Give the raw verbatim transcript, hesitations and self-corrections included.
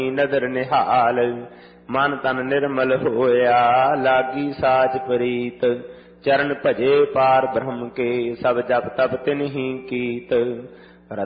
ਨਦਰ ਨਿਹਾਲ। ਮਨ ਤਨ ਨਿਰਮਲ ਹੋਇਆ ਲਾਗੀ ਸਾਚ ਪ੍ਰੀਤ। ਚਰਨ ਭਜੇ ਪਾਰ ਬ੍ਰਹਮ ਕੇ ਸਭ ਜਪ ਤਪ ਤਿਨਿ ਕੀਤ।